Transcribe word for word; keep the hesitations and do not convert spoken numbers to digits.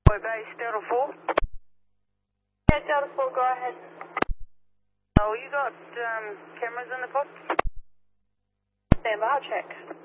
Base Delta four. Yeah, Delta four, go ahead. Oh, you got um, cameras in the pod? Stand by, I'll check.